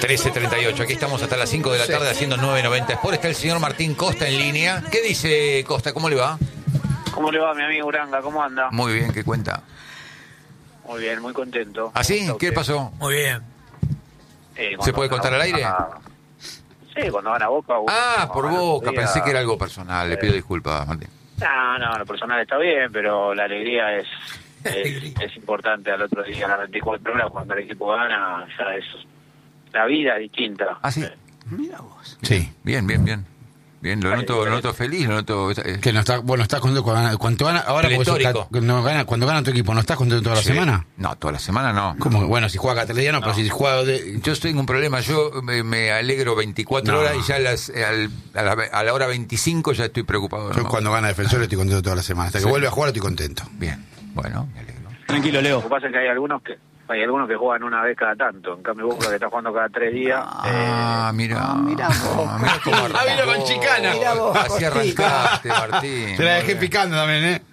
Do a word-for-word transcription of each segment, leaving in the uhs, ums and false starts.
trece treinta y ocho, aquí estamos hasta las cinco de la tarde haciendo nueve noventa Sport. Está el señor Martín Costa en línea. ¿Qué dice Costa? ¿Cómo le va? ¿Cómo le va, mi amigo Uranga? ¿Cómo anda? Muy bien, ¿qué cuenta? Muy bien, muy contento. ¿Ah, sí? ¿Qué pasó? Muy bien. Eh, ¿Se puede contar al aire? A... Sí, cuando van a Boca. Ah, por Boca, alegría... pensé que era algo personal. Le pido disculpas, Martín. No, no, lo personal está bien, pero la alegría es, es, es importante. Al otro día, a las veinticuatro horas, cuando el equipo gana, ya es la vida distinta. ¿Ah, sí? Eh, Mira vos. Sí, bien, bien, bien. Bien, lo noto, lo noto feliz, lo noto... Eh. Que no está, bueno, estás contento cuando, cuando gana, ahora Pletórico. Está, no, gana, cuando gana tu equipo, ¿no estás contento toda la Sí. semana? No, toda la semana no. ¿Cómo? Bueno, si juega cada tres días no, No. pero si juega de... Yo tengo un problema, yo me, me alegro veinticuatro No. horas y ya a, las, al- a, la, a la hora veinticinco ya estoy preocupado. Yo ¿no? cuando gana Defensor estoy contento toda la semana. Hasta que Sí. vuelve a jugar estoy contento. Bien, bueno, me alegro. Tranquilo, Lo Leo. que pasa es que hay algunos que hay algunos que juegan una vez cada tanto. En cambio, Boca que está jugando cada tres días. Ah, mira. Ah, mirá vos. Ah, mirá cómo arrancó. Ah, vino con chicana. Mirá vos, Así Martín. arrancaste, Martín. Te la dejé Muy bien. picando también, ¿eh?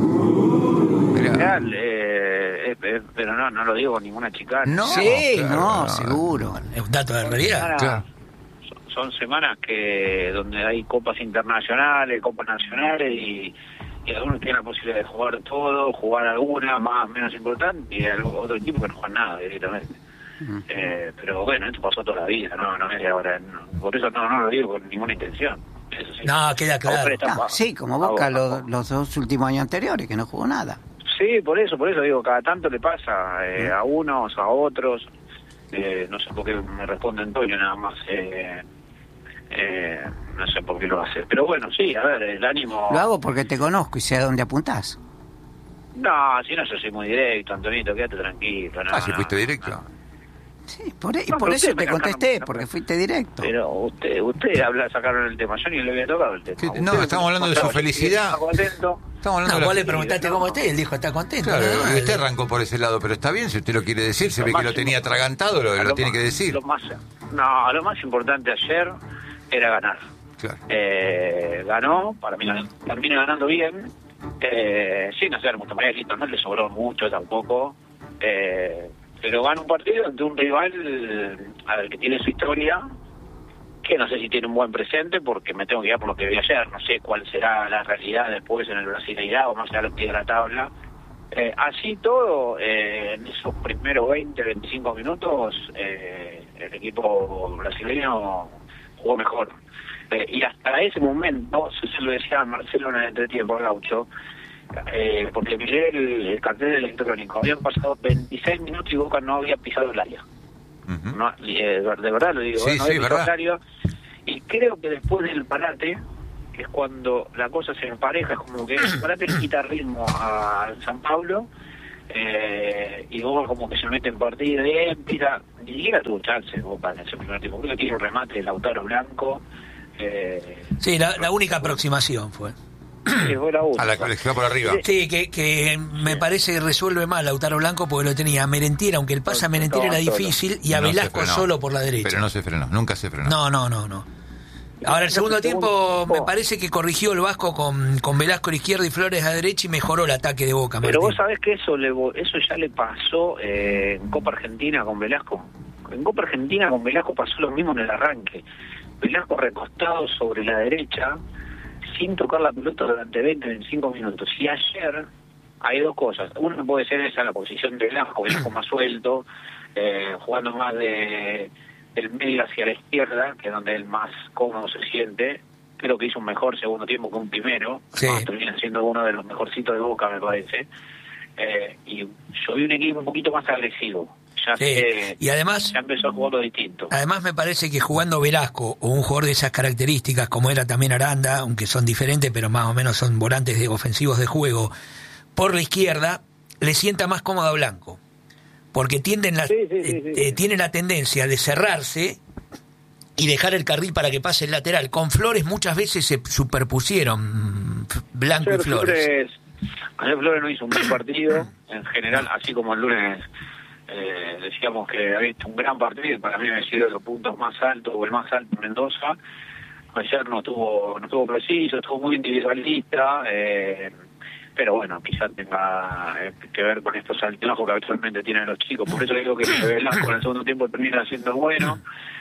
Mirá. Real, eh, eh, eh, pero no, no lo digo con ninguna chicana. No. Sí, claro, no, no. seguro. Es un dato de realidad. Semanas- Claro. son, son semanas que donde hay copas internacionales, copas nacionales y, y algunos tienen la posibilidad de jugar todo, jugar alguna más menos importante y hay otro equipo que no juegan nada directamente. Eh, pero bueno, esto pasó toda la vida, no, no es de ahora, no, por eso no, no lo digo con ninguna intención. Eso sí. No, queda claro. A Boca le están No, pa- sí, como a Boca Boca. los, los dos últimos años anteriores, que no jugó nada. Sí, por eso, por eso digo, cada tanto le pasa eh, a unos, a otros, eh, no sé por qué me responde Antonio nada más, eh, eh, no sé por qué lo hace, pero bueno, sí, a ver, el ánimo... Lo hago porque te conozco y sé a dónde apuntás. No, si no, yo soy muy directo, Antonito, quédate tranquilo. No, Ah, si no, fuiste no. directo. Sí, por, e- No, por pero eso usted me te sacaron- contesté, no, porque no. fuiste directo. Pero usted, usted habla, sacaron el tema, yo ni le había tocado el tema. ¿Qué- Usted no, me estamos hablando de su contaba, felicidad. Está contento. Estamos hablando No, de la vos le fe- preguntaste no. cómo está y él dijo, está contento. Claro, nada más. usted arrancó por ese lado, pero está bien, si usted lo quiere decir, se Lo ve que lo máximo. tenía atragantado, lo, A lo tiene más- que decir. Lo más, no, lo más importante ayer era ganar. Claro. Eh, ganó, para mí termina ganando bien, eh, sin hacer mucho mérito, no le sobró mucho tampoco, eh, pero gana un partido ante un rival eh, a ver, que tiene su historia, que no sé si tiene un buen presente, porque me tengo que ir por lo que vi ayer, no sé cuál será la realidad después en el Brasileirao, más allá de lo que de la tabla. Eh, así todo, eh, en esos primeros veinte, veinticinco minutos, eh, el equipo brasileño jugó mejor. Eh, y hasta ese momento, se se lo decía a Marcelo en el entretiempo, Gaucho, eh, porque miré el, el cartel electrónico, habían pasado veintiséis minutos y Boca no había pisado el área. Ujú. No, eh, de verdad lo digo, Sí, eh, no sí, había pisado verdad. el área. Y creo que después del parate, que es cuando la cosa se empareja, es como que el parate le quita ritmo a San Pablo, eh, y Boca como que se mete en partida y empieza, ni siquiera tuvo chance Boca en ese primer tiempo, creo que tiene un remate de Lautaro Blanco, eh, Sí, la, la única aproximación fue. que fue la única. A la que le quedó por arriba. Sí, que, que me parece que resuelve mal Lautaro Blanco porque lo tenía a Merentiera, aunque el pase a Merentiera era Estaba solo. difícil, y a No se Velasco frenó. solo por la derecha. Pero no se frenó, nunca se frenó. No, no, no, no. Ahora, el segundo tiempo me parece que corrigió el Vasco con, con Velasco a la izquierda y Flores a la derecha y mejoró el ataque de Boca, Pero Martín. vos sabés que eso le, eso ya le pasó eh, en Copa Argentina con Velasco. En Copa Argentina con Velasco pasó lo mismo en el arranque. Velasco recostado sobre la derecha, sin tocar la pelota durante veinte, veinticinco minutos. Y ayer hay dos cosas. Una puede ser esa, la posición de Velasco, Velasco más suelto, eh, jugando más de del medio hacia la izquierda, que es donde él más cómodo se siente. Creo que hizo un mejor segundo tiempo que un primero. Sí. Ah, termina siendo uno de los mejorcitos de Boca, me parece. Eh, y yo vi un equipo un poquito más agresivo. Ya, Sí, se- y además, ya empezó a jugar lo distinto. además me parece que jugando Velasco o un jugador de esas características como era también Aranda, aunque son diferentes pero más o menos son volantes de ofensivos de juego, por la izquierda le sienta más cómodo a Blanco, porque tienden la, Sí, sí, sí, eh, sí. eh, tiene la tendencia de cerrarse y dejar el carril para que pase el lateral. Con Flores muchas veces se superpusieron mm, Blanco Ayer y Flores. Flores, ayer Flores no hizo un buen partido, en general, así como el lunes eh, decíamos que había hecho un gran partido, para mí había sido de los puntos más altos, o el más alto en Mendoza. Ayer no estuvo, no estuvo preciso, estuvo muy individualista, eh, pero bueno, quizás tenga eh, que ver con estos altibajos que habitualmente tienen los chicos. Por eso digo que Velasco en el segundo tiempo termina siendo bueno,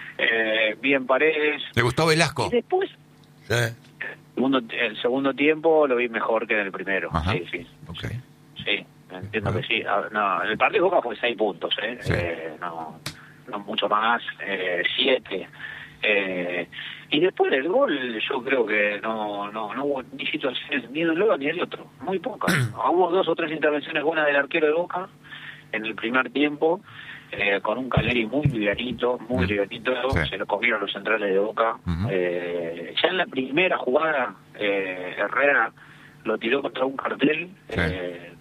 eh, bien Paredes. ¿Le gustó Velasco? Y después, Sí. segundo, el segundo tiempo lo vi mejor que en el primero. Ajá. Sí, sí. Ok. Sí, entiendo Ajá. que sí. Ah, no, el partido de Boca fue seis puntos, ¿eh? Sí. eh no, no mucho más, eh, siete. Eh, y después del gol, yo creo que no no no hubo ni situaciones ni de un lado ni del otro, muy pocas. Hubo dos o tres intervenciones buenas del arquero de Boca en el primer tiempo, eh, con un Caleri muy livianito, muy Mm. livianito, Sí. se lo comieron los centrales de Boca. Ujú. eh, ya en la primera jugada, eh, Herrera lo tiró contra un cartel. Sí. eh,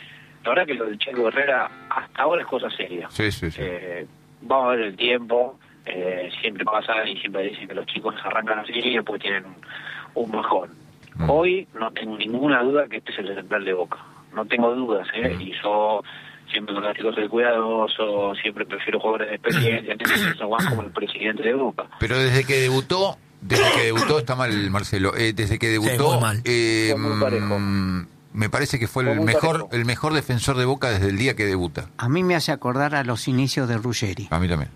la verdad que lo del Checo Herrera hasta ahora es cosa seria. Sí, sí, sí. Eh, vamos a ver el tiempo, eh, siempre pasa y siempre dicen que los chicos arrancan así y después tienen un, un bajón. Mm. Hoy no tengo ninguna duda que este es el central de Boca, no tengo dudas, ¿eh? Mm. Y yo siempre con los chicos soy cuidadoso, siempre prefiero jugadores de experiencia, entonces Juan como el presidente de Boca. Pero desde que debutó, desde que debutó, está mal Marcelo, eh, desde que debutó, muy mal. eh, Fue muy parejo. mm, me parece que fue Fue el muy mejor, parejo. el mejor defensor de Boca desde el día que debuta. A mí me hace acordar a los inicios de Ruggeri. A mí también.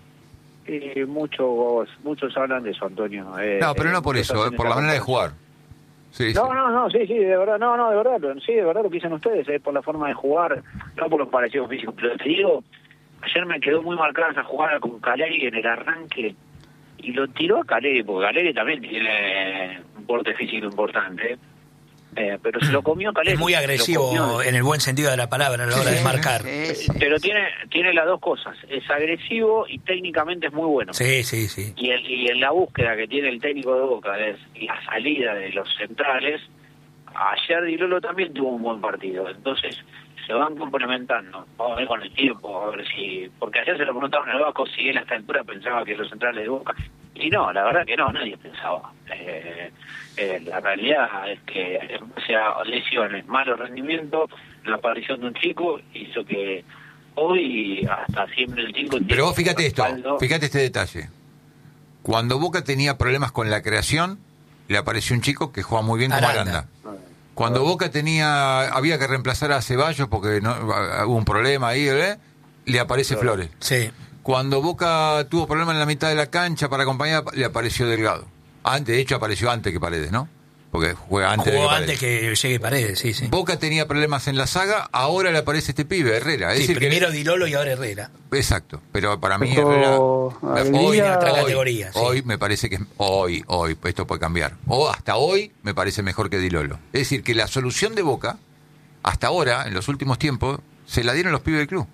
Eh, muchos muchos hablan de eso, Antonio. Eh, No, pero no eh, por muchos eso, eh, hacen por esa la manera de comparación. jugar. Sí, No, sí. no, no, sí, sí, de verdad, no, no, de verdad, pero sí, de verdad lo que dicen ustedes, es por la forma de jugar, no por los parecidos físicos, pero te digo, ayer me quedó muy marcada esa jugada con Caleri en el arranque, y lo tiró a Caleri, porque Caleri también tiene un porte físico importante, eh, pero se lo comió Caleri. Es muy se lo agresivo comió. en el buen sentido de la palabra a la hora de marcar. Sí, sí. Pero tiene tiene las dos cosas, es agresivo y técnicamente es muy bueno. Sí, sí, sí. Y, el, y en la búsqueda que tiene el técnico de Boca es la salida de los centrales, ayer Di Lolo también tuvo un buen partido, entonces se van complementando. Vamos a ver con el tiempo, a ver si... Porque ayer se lo preguntaron al Vasco si él a esta altura pensaba que los centrales de Boca... Y no, la verdad que no, nadie pensaba. Eh, eh, la realidad es que en base a lesiones, malos rendimientos, la aparición de un chico hizo que hoy hasta siempre el chico... Pero vos fíjate esto, respaldo. fíjate este detalle. Cuando Boca tenía problemas con la creación, le apareció un chico que juega muy bien como Aranda. Aranda. Cuando Boca tenía había que reemplazar a Ceballos porque no, hubo un problema ahí, ¿eh? Le aparece Flores. Sí. Cuando Boca tuvo problemas en la mitad de la cancha para acompañar, le apareció Delgado. Antes, de hecho, apareció antes que Paredes, ¿no? Porque juega antes de Jugó que antes Paredes. que llegue Paredes, sí, sí. Boca tenía problemas en la saga, ahora le aparece este pibe, Herrera. Es Sí, decir, que- primero Di Lolo y ahora Herrera. Exacto, pero para mí Pero Herrera Alegría- hoy, En otra hoy, categoría, sí. hoy me parece que es- hoy, hoy, pues esto puede cambiar. O hasta hoy me parece mejor que Di Lolo. Es decir, que la solución de Boca hasta ahora, en los últimos tiempos, se la dieron los pibes del club.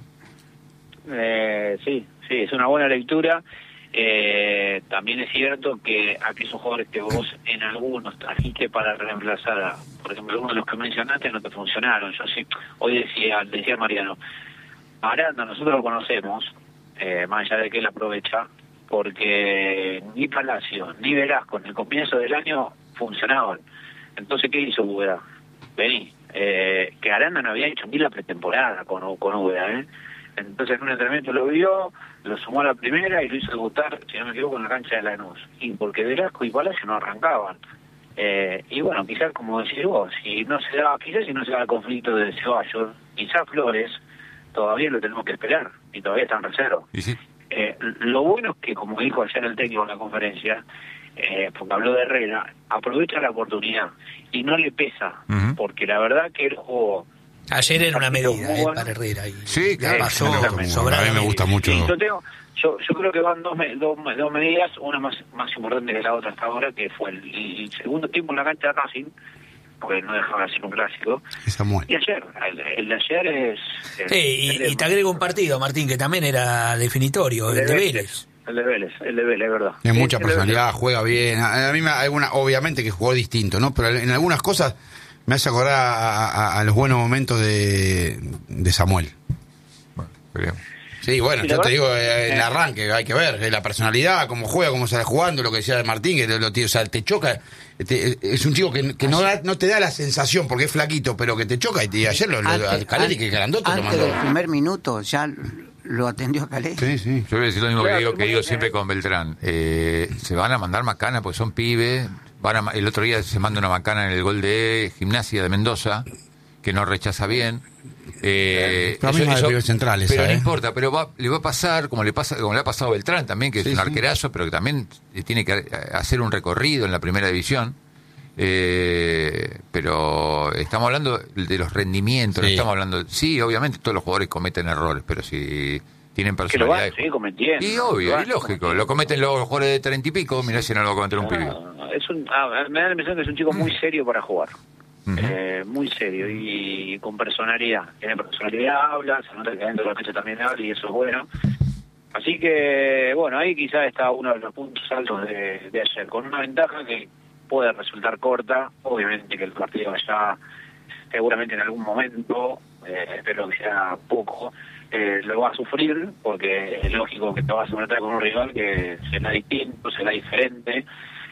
Eh, sí, sí, es una buena lectura. Eh, también es cierto que aquellos jugadores que vos en algunos trajiste para reemplazar a, por ejemplo, algunos de los que mencionaste no te funcionaron. Yo sí, hoy decía, decía Mariano, Aranda nosotros lo conocemos, eh, más allá de que él aprovecha, porque ni Palacio ni Velasco en el comienzo del año funcionaban. Entonces, ¿qué hizo Úbeda? Vení, eh, que Aranda no había hecho ni la pretemporada con, con Úbeda, ¿eh? Entonces en un entrenamiento lo vio, lo sumó a la primera y lo hizo debutar, si no me equivoco, en la cancha de Lanús. Y porque Velasco y Palacio no arrancaban. Eh, y bueno, quizás como decís vos, si no se da, quizás si no se da el conflicto de Ceballos, quizás Flores, todavía lo tenemos que esperar y todavía está en reserva. ¿Y sí? Eh, lo bueno es que, como dijo ayer el técnico en la conferencia, eh, porque habló de Herrera, aprovecha la oportunidad y no le pesa, Ujú. porque la verdad que él jugó... Ayer era una partido medida muy eh, bueno. para Herrera. Y Sí, claro, la pasó exactamente. sobradamente. A mí me gusta mucho. Sí, yo, tengo, yo, yo creo que van dos, me- dos, dos medidas, una más, más importante que la otra hasta ahora, que fue el, el segundo tiempo en la cancha de Racing, porque no dejaba de ser un clásico, Es Samuel. y ayer, el, el de ayer es... es- Sí, y, y te agrego un partido, Martín, que también era definitorio, el de Vélez. El de Vélez, el de Vélez, es verdad. Tiene Sí, mucha el de Vélez. personalidad, juega bien. A, a mí me, alguna, obviamente que jugó distinto, ¿no? Pero en algunas cosas me hace acordar a, a- a los buenos momentos de, de Samuel. Bueno, veremos. Sí, bueno, Sí, yo la te verdad- digo, eh, el eh. arranque, hay que ver, eh, la personalidad, cómo juega, cómo sale jugando, lo que decía de Martín, que lo, lo- o sea, te choca. te- es un chico que, que no, da, no te da la sensación, porque es flaquito, pero que te choca. Y, y ayer lo, lo, al Caleri, que grandote, lo antes mandó. del primer minuto ya lo atendió a Caleri. Sí, sí. Yo voy a decir lo mismo que Claro, digo, que digo muy siempre bien. con Beltrán. Eh, se van a mandar macana porque son pibes. Van a, ma- el otro día se manda una macana en el gol de Gimnasia de Mendoza. que no rechaza bien. Eh, La misma de River Central esa, pero no ¿eh? importa, pero va, le va a pasar como le pasa, como le ha pasado a Beltrán también, que Sí, es un sí. arquerazo, pero que también tiene que hacer un recorrido en la primera división. Eh, pero estamos hablando de los rendimientos, no Sí. estamos hablando, sí, obviamente todos los jugadores cometen errores, pero si tienen Que lo van a personalidad. seguir cometiendo. Y Lo obvio, van a y lógico, cometiendo. lo cometen los jugadores de treinta y pico, mirá si no lo va a cometer un pibe. No, es un, ah, me da la impresión que es un chico muy serio para jugar. Ujú. Eh, muy serio y con personalidad. Tiene personalidad, habla, se nota que dentro de la cancha también habla y eso es bueno. Así que, bueno, ahí quizás está uno de los puntos altos de, de ayer, con una ventaja que puede resultar corta. Obviamente que el partido allá, seguramente en algún momento, eh, espero que sea poco, eh, lo va a sufrir, porque es lógico que te vas a enfrentar con un rival que será distinto, será diferente,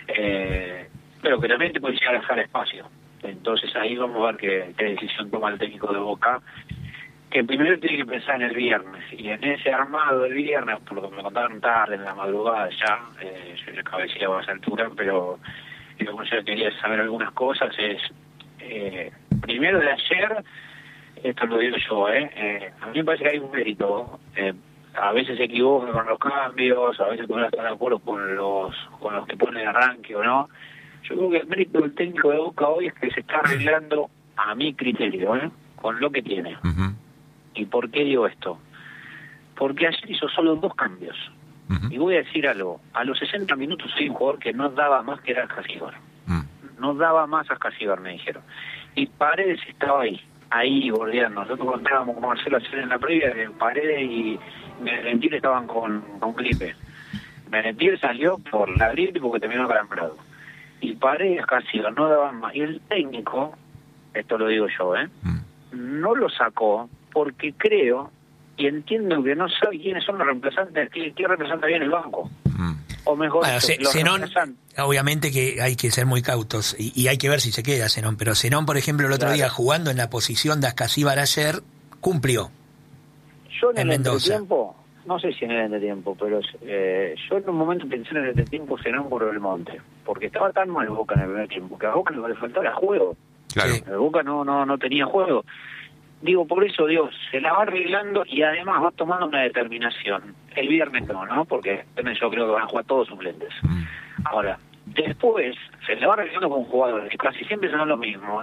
eh, pero que también te puede llegar a dejar espacio. Entonces ahí vamos a ver qué, qué decisión toma el técnico de Boca, que primero tiene que pensar en el viernes, y en ese armado del viernes, por lo que me contaron tarde, en la madrugada ya, eh, yo ya cabeceaba a esa altura, pero lo que yo quería saber algunas cosas es, eh, primero de ayer, esto lo digo yo, eh, eh, a mí me parece que hay un mérito, eh, a veces se equivoca con los cambios, a veces no está de acuerdo con los, con los que ponen arranque o no. Yo creo que el mérito del técnico de Boca hoy es que se está arreglando, a mi criterio, ¿eh? con lo que tiene. Ujú, ¿Y por qué digo esto? Porque ayer hizo solo dos cambios. ujú, Y voy a decir algo. A los sesenta minutos hay un jugador que no daba más, que era Ascasíbar. mm. No daba más Ascasíbar, me dijeron. Y Paredes estaba ahí, ahí bordeando. Nosotros contábamos con Marcelo ayer en la previa que Paredes y Merentiel estaban con, con gripe. Merentiel salió por la gripe y porque terminó calambrado. Y Paredes casi no daban más. Y el técnico, esto lo digo yo, ¿eh? Mm. no lo sacó porque creo y entiendo que no sabe quiénes son los reemplazantes, quién, quién representa bien el banco. Mm. O mejor, Bueno, dicho, Ce- los Zenón, reemplazantes. obviamente que hay que ser muy cautos y, y hay que ver si se queda Zenón, pero Zenón, por ejemplo, el otro Claro. día jugando en la posición de Ascasíbar ayer, cumplió. Yo en, en el Mendoza. entretiempo, no sé si en el entretiempo, pero eh, yo en un momento pensé en el entretiempo Zenón por el Monte, porque estaba tan mal Boca en el primer tiempo, que a Boca le faltaba juego. Claro. Sí. El Boca no, no, no tenía juego. Digo, por eso, Dios, se la va arreglando y además va tomando una determinación. El viernes no, ¿no? Porque el viernes yo creo que van a jugar todos suplentes. Mm. Ahora, después se la va arreglando con jugadores que casi siempre son los mismos.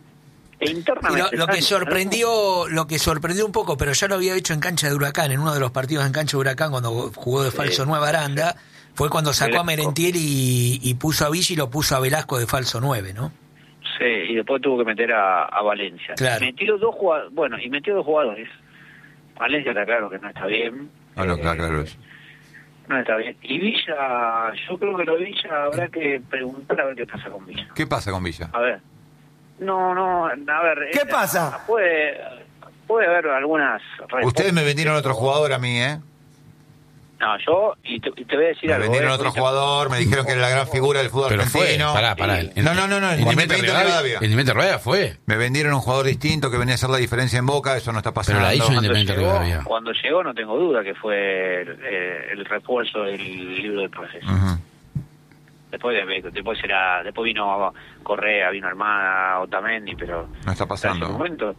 E Y internamente... lo, lo que están- sorprendió, lo que sorprendió un poco, pero ya lo había hecho en cancha de Huracán, en uno de los partidos en cancha de Huracán cuando jugó de falso Sí. nueve Aranda, fue cuando sacó a Velasco. Merentiel y, y puso a Villa y lo puso a Velasco de falso nueve, ¿no? Sí, y después tuvo que meter a, a Valencia. Claro. Metió dos jugadores, bueno, y metió dos jugadores. Valencia está claro que no está bien. Ah, no, Eh, claro, claro eso. No está bien. Y Villa, yo creo que lo de Villa habrá que preguntar a ver qué pasa con Villa. ¿Qué pasa con Villa? A ver. No, no, a ver. ¿Qué eh, pasa? Puede, puede haber algunas respuestas. Ustedes me vendieron otro jugador a mí, ¿eh? No, yo, y te, y te voy a decir Me algo. vendieron eh, otro ahorita- jugador, me dijeron que era la gran figura del fútbol Pero fue, argentino. pará, pará. Sí. el- No, no, no, no, el Independiente Independiente Rivadavia- Rivadavia. el Independiente Rivadavia fue. Me vendieron un jugador distinto que venía a hacer la diferencia en Boca, eso no está pasando. Pero la hizo Cuando Independiente llegó, Rivadavia. cuando llegó no tengo duda que fue el, eh, el refuerzo del libro de pases. Ujú. Después de- después era después vino Correa, vino Armada, Otamendi, pero No está pasando. hasta ese momento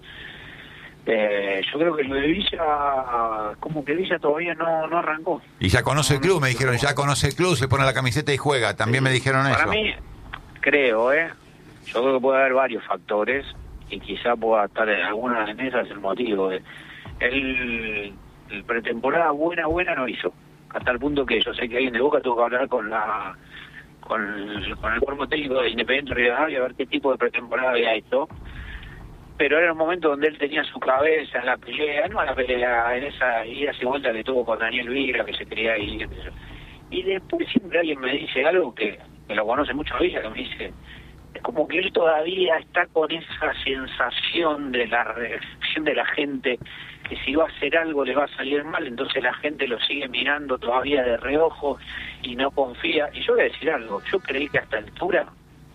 eh, yo creo que lo de Villa, como que Villa todavía no, no arrancó. Y ya conoce el club, me dijeron, ya conoce el club, se pone la camiseta y juega. También me dijeron Para eso. mí, creo, ¿eh? Yo creo que puede haber varios factores y quizá pueda estar en alguna de esas el motivo. de- Él, el pretemporada buena, buena no hizo. Hasta el punto que yo sé que alguien de Boca tuvo que hablar con la con el, con el cuerpo técnico de Independiente Rivadavia a ver qué tipo de pretemporada había hecho. Pero era un momento donde él tenía su cabeza en la pelea, no en la pelea, en esa ida y vuelta que tuvo con Daniel Vira, que se quería ir. qué sé yo. Y después siempre alguien me dice algo que, que lo conoce mucho a Villa, que me dice, es como que él todavía está con esa sensación de la reacción de la gente, que si va a hacer algo le va a salir mal, entonces la gente lo sigue mirando todavía de reojo y no confía. Y yo voy a decir algo, yo creí que hasta altura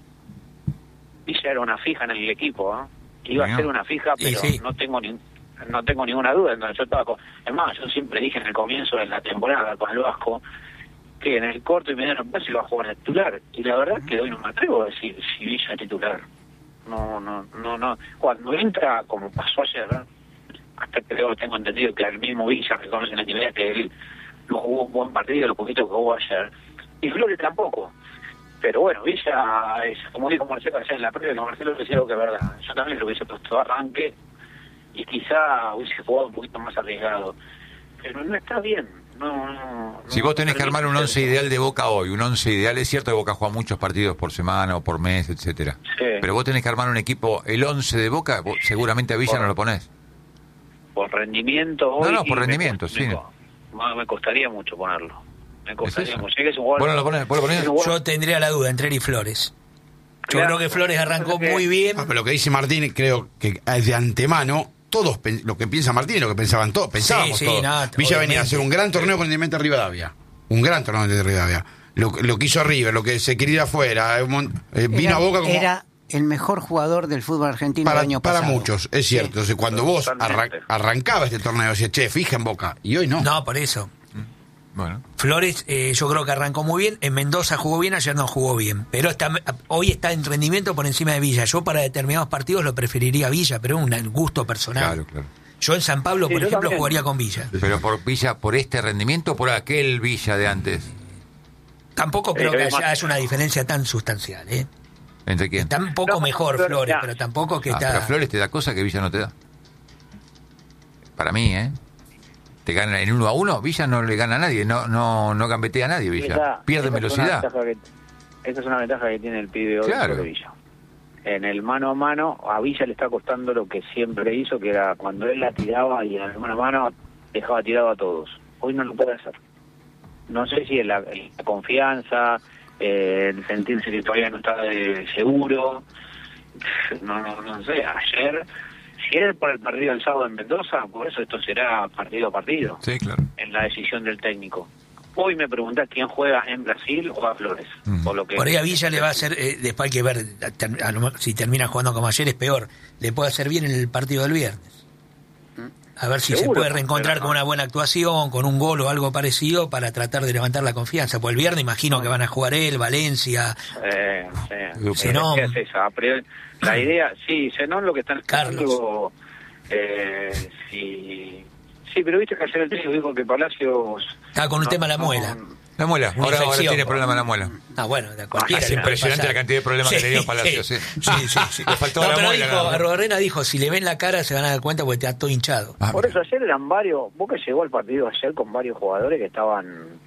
Villa era una fija en el equipo, ¿eh? Iba Bueno. a ser una fija, Y pero sí. no tengo ni no tengo ninguna duda. Entonces yo estaba con, es más, yo siempre dije en el comienzo de la temporada con el Vasco que en el corto y mediano plazo iba a jugar el titular. Y la verdad es que hoy no me atrevo a decir si Villa es titular. No, no, no, no. Cuando entra, como pasó ayer, ¿no? Hasta creo, tengo entendido que al mismo Villa reconoce en la actividad que él no jugó un buen partido, lo poquito que jugó ayer. Y Flores tampoco. Pero bueno, Villa, es, como dijo Marcelo ayer en la previa, que Marcelo decía algo que es verdad. Yo también lo hubiese puesto arranque y quizá hubiese jugado un poquito más arriesgado. Pero no está bien. No, no, si no, vos tenés que armar un once ideal de Boca hoy, un once ideal, es cierto que Boca juega muchos partidos por semana o por mes, etcétera. Sí. Pero vos tenés que armar un equipo, el once de Boca, vos, seguramente a Villa por, no lo ponés. Por rendimiento hoy. No, no, por rendimiento, me, sí. Me, me costaría mucho ponerlo. Me costaría ¿Es mucho. Es que es un jugador, ¿Vos no lo ponés? ¿Vos lo ponés? Yo tendría la duda entre él y Flores. Yo Claro. creo que Flores arrancó muy bien. Ah, pero lo que dice Martín, creo que de antemano, todos pen- lo que piensa Martín es lo que pensaban todos, pensábamos sí, todos. no, Villa obviamente. venía a hacer un gran torneo con Independiente Rivadavia. Un gran torneo con Independiente Rivadavia. Lo, lo que hizo River, lo que se quería ir afuera. eh, mon- eh, vino Era- a Boca como... Era el mejor jugador del fútbol argentino para, el año para pasado. muchos, es cierto. Sí. Entonces, cuando vos Totalmente. arran- arrancabas este torneo, decías, che, fija en Boca. Y hoy no. No, por eso. Bueno, Flores, eh, yo creo que arrancó muy bien. En Mendoza jugó bien, ayer no jugó bien. Pero está, hoy está en rendimiento por encima de Villa. Yo para determinados partidos lo preferiría a Villa, pero es un gusto personal. claro, claro. Yo en San Pablo, Sí, por yo ejemplo, también. jugaría con Villa. Pero por Villa, por este rendimiento o por aquel Villa de antes. Tampoco creo Eh, que además- haya haya una diferencia tan sustancial. ¿eh? ¿Entre quién? Está un poco No, mejor pero Flores, ya. pero tampoco que Ah, está... pero Flores te da cosas que Villa no te da. Para mí, ¿eh? Te gana en uno a uno, Villa no le gana a nadie, no no no gambetea a nadie Villa. Esa- Pierde esa es una velocidad. ventaja que- Esa es una ventaja que tiene el pibe hoy Claro. sobre Villa. En el mano a mano, a Villa le está costando lo que siempre hizo, que era cuando él la tiraba y en el mano a mano dejaba tirado a todos. Hoy no lo puede hacer. No sé si es la, la confianza, eh, el sentirse que todavía no está eh, seguro. No, no, no sé, ayer, si era por el partido del sábado en Mendoza, por eso esto será partido a partido Sí, claro. en la decisión del técnico. Hoy me preguntás quién juega en Brasil o a Flores. Mm. Por, lo que Por ahí a Villa le va a hacer, eh, después hay que ver, ter- a lo mejor si termina jugando como ayer es peor, le puede hacer bien en el partido del viernes. A ver si Seguro, se puede reencontrar pero con no. una buena actuación, con un gol o algo parecido para tratar de levantar la confianza. Pues el viernes imagino que van a jugar él, Valencia. Eh, sí. Zenón. Eh, es esa. A priori, la idea, sí, Zenón lo que están Carlos. haciendo, eh, sí, sí, pero viste que ayer el técnico dijo que Palacios... Estaba con un tema de la no- muela. La muela, Una ahora, ahora infección. tiene problema la muela. Ah, bueno, de cualquiera. Es le puede impresionante pasar. la cantidad de problemas que tenía Palacios, Sí, sí. sí, sí. sí. Le faltó No, la pero muela, dijo, nada más. Robarrena dijo, si le ven la cara se van a dar cuenta porque está todo hinchado. Ah, Por eso ayer eran varios, Boca llegó al partido ayer con varios jugadores que estaban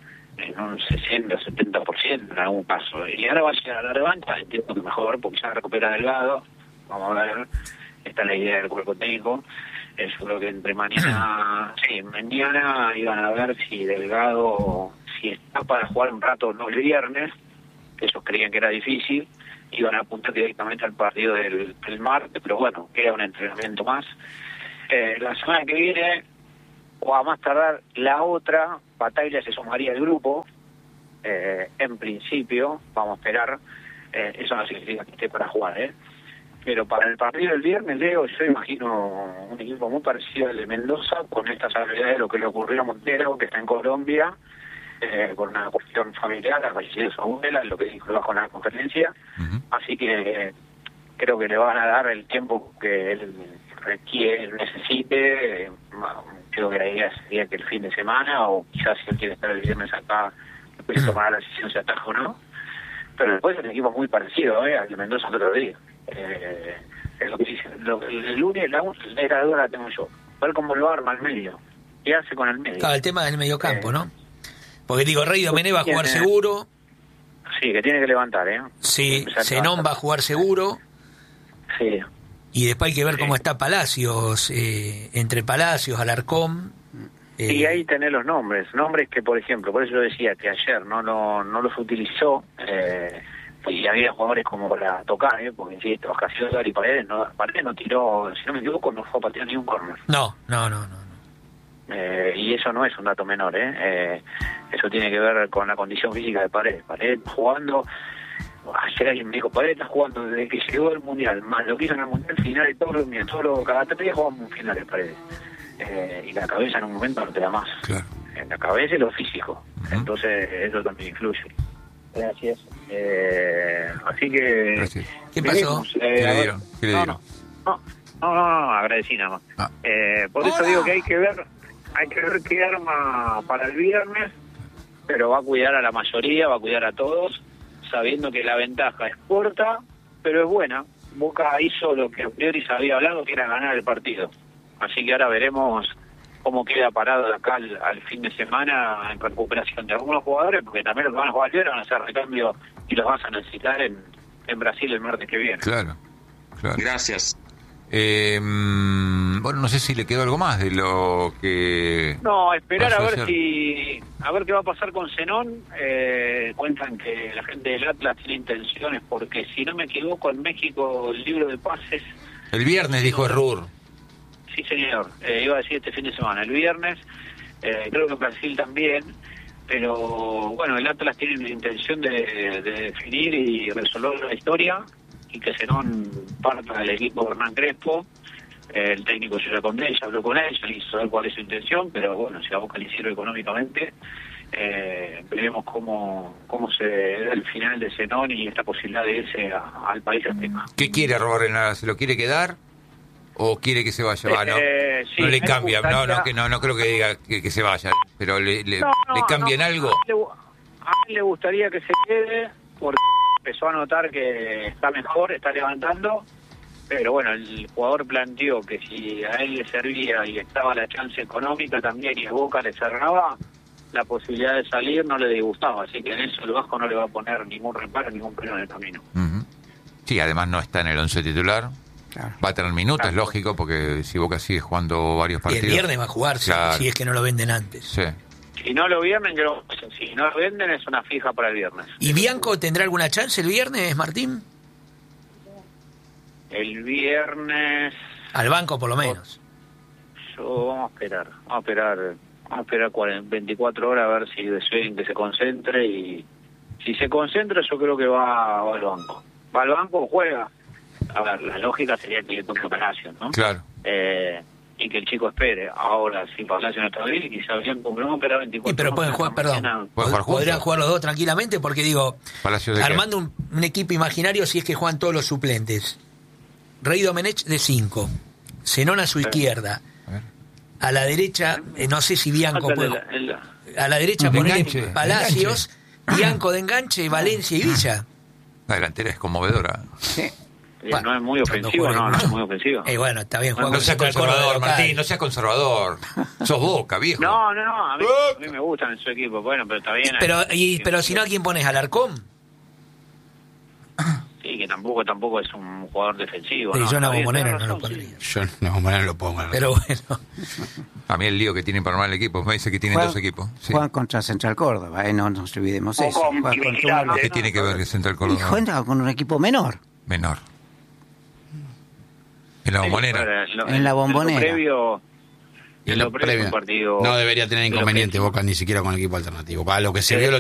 en un sesenta, setenta por ciento en algún caso. Y ahora va a llegar a la revancha, entiendo que mejor, porque ya recupera Delgado. Vamos a ver, esta es la idea del cuerpo técnico. Eh, yo creo que entre mañana, sí, mañana iban a ver si Delgado, si está para jugar un rato, no el viernes, que ellos creían que era difícil, iban a apuntar directamente al partido del, del martes, pero bueno, queda un entrenamiento más. Eh, la semana que viene, o a más tardar la otra, Bataglia se sumaría al grupo, eh, en principio, vamos a esperar, eh, eso no significa que esté para jugar, ¿eh? Pero para el partido del viernes, Leo, yo imagino un equipo muy parecido al de Mendoza, con estas habilidades de lo que le ocurrió a Montero, que está en Colombia, eh, por una cuestión familiar, ha fallecido su abuela, lo que dijo bajo la conferencia. Ujú. Así que eh, creo que le van a dar el tiempo que él requiere, necesite. Eh, creo que la idea sería que el fin de semana, o quizás si él quiere estar el viernes acá, después tomará la decisión si ataja o no. Pero después es un equipo muy parecido eh, al de Mendoza el otro día. Eh, es lo que dice. Lo, el lunes la, la duda la tengo yo. Ver cómo lo arma al medio. ¿Qué hace con el medio? Claro, el tema del mediocampo, Eh, ¿no? Porque digo, Rey Domenech va a jugar tiene- seguro, Sí, que tiene que levantar, ¿eh? sí, Empezar a Zenón levantar. va a jugar seguro, Sí. y después hay que ver Sí. cómo está Palacios, eh, entre Palacios, Alarcón. eh, Y ahí tenés los nombres, nombres que, por ejemplo, por eso yo decía que ayer no no, no los utilizó, eh, y había jugadores como para tocar, ¿eh? Porque insisto, Ocasio y Paredes no, Paredes no tiró, si no me equivoco, no fue a patear ni un córner. No, no, no, no. no. Eh, y eso no es un dato menor, ¿eh? Eh, eso tiene que ver con la condición física de Paredes. Paredes jugando, ayer alguien me dijo, Paredes está jugando desde que llegó al Mundial, más lo que hizo en el Mundial final y todo lo mío, todo lo, cada tres días jugamos un final de Paredes. Eh, y la cabeza en un momento no te da más. Claro. En la cabeza y lo físico. Ujú. Entonces eso también influye. Gracias. Eh, así que... Gracias. ¿Qué pasó? veremos, eh, ¿Qué a le ver- dieron? ¿Qué le no, dieron? No, no, no, no, agradecí nada más. Ah. Eh, por eso Hola. digo que hay que ver, hay que ver qué arma para el viernes, pero va a cuidar a la mayoría, va a cuidar a todos, sabiendo que la ventaja es corta, pero es buena. Boca hizo lo que a priori se había hablado, que era ganar el partido. Así que ahora veremos cómo queda parado de acá al, al fin de semana en recuperación de algunos jugadores, porque también los que van a jugar ayer van a hacer recambio y los vas a necesitar en, en Brasil el martes que viene. Claro, claro. Gracias. Eh, mm, bueno, no sé si le quedó algo más de lo que... No, esperar a pasó ver ayer. si a ver qué va a pasar con Zenón. Eh, cuentan que la gente del Atlas tiene intenciones, porque si no me equivoco, en México el libro de pases, El viernes dijo Rur. sí señor, eh, iba a decir este fin de semana, el viernes, eh, creo que en Brasil también, pero bueno, el Atlas tiene la intención de, de definir y resolver la historia, y que Zenón parta del equipo de Hernán Crespo. Eh, el técnico ya con él, ya habló con él, ya le hizo saber cuál es su intención, pero bueno, si a Boca le sirve económicamente, eh, veremos cómo cómo se da el final de Zenón y esta posibilidad de irse a- al país azteca. ¿Qué quiere Arrobarrenada? ¿Se lo quiere quedar o quiere que se vaya? Ah, no, Eh, sí, no le me cambia, no, gustaría- no, que no, no creo que diga que, que se vaya, pero le, le, No, no, ¿le cambian no, algo. A él, le, a él le gustaría que se quede porque empezó a notar que está mejor, está levantando, pero bueno, el jugador planteó que si a él le servía y estaba la chance económica también y a Boca le cerraba, la posibilidad de salir no le disgustaba, así que en eso el Vasco no le va a poner ningún reparo, ningún pelo en el camino. Ujú. Sí, además no está en el once titular. Claro. Va a tener minutos, es lógico, porque si Boca sigue jugando varios Y partidos. el viernes va a jugar, si- Claro. si es que no lo venden antes. Sí. Si no lo viernes, yo, si no lo venden es una fija para el viernes. ¿Y Bianco tendrá alguna chance el viernes, Martín? El viernes... Al banco, por lo menos. Yo, vamos a esperar, vamos a esperar, vamos a esperar cuarenta, veinticuatro horas a ver si deciden que se concentre, y si se concentra yo creo que va, va al banco. Va al banco o juega. A ver, la lógica sería que le toque Palacio, ¿no? Claro. Eh, y que el chico espere. Ahora, si Palacio no está bien, quizá bien, como no espera veinticuatro Sí, pero horas pueden en jugar, la perdón, mañana. ¿Pueden jugar juntos? podrían jugar los dos tranquilamente, porque digo, Palacios de qué? armando un, un equipo imaginario si es que juegan todos los suplentes. Rey Domenech de cinco, Zenón a su izquierda, A ver. a la derecha, eh, no sé si Bianco Falta puede, el- el- a la derecha De poner enganche, de Palacios, Bianco de enganche, Valencia y Villa. La delantera es conmovedora. Sí. Bueno, no es muy son dos ofensivo, no, no jugadores. es muy ofensivo. Eh, bueno, está bien, juega No con seas Central Córdoba de conservador, local. Martín, no seas conservador. Sos Boca, viejo. No, no, no, a mí, a mí me gustan en su equipo, bueno, pero está bien. Pero, y, pero si no, ¿a quién pones? ¿Al Arcón? Sí, que tampoco tampoco es un jugador defensivo. Sí, ¿no? yo en la Está bien, Bombonera tenés no lo razón, pondría. Yo no, bueno, no lo pongo. la verdad. Pero bueno, A mí el lío que tienen para armar el equipo, me dice que tienen Juegan- dos equipos. Sí. Juegan contra Central Córdoba, eh, no nos olvidemos O eso. con Juegan contra Visitante, uno- ¿Qué tiene que ver que Central y Córdoba juega con un equipo menor. menor? En la Sí, bombonera. ahora, lo- En la Bombonera. En lo previo, Y en en lo lo previo previo, un partido. no debería tener de lo inconveniente que- Boca ni siquiera con el equipo alternativo. Para lo que se Sí, vio el sí,